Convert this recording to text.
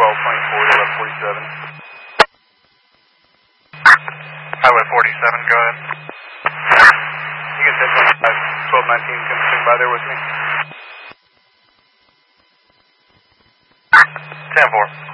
1224 to left 47. Highway 47, go ahead. You can take 1219, come swing by there with me. 10-4.